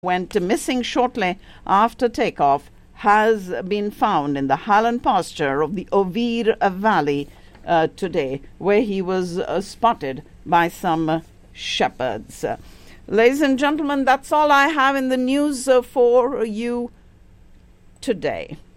went missing shortly after takeoff has been found in the highland pasture of the Ovir Valley today, where he was spotted by some shepherds. Ladies and gentlemen, that's all I have in the news for you today.